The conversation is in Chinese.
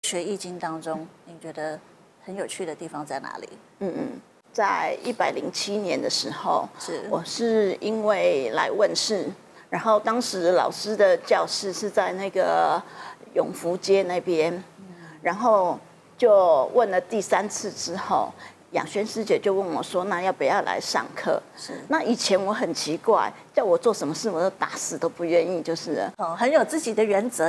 学易经当中，您觉得很有趣的地方在哪里？ 在107年的时候， 是我是因为来问世，然后当时老师的教室是在那个永福街那边，然后就问了第3次之后，雅轩师姐就问我说：“那要不要来上课？” 是。 那以前我很奇怪，叫我做什么事我都打死都不愿意，就是了。 很有自己的原则。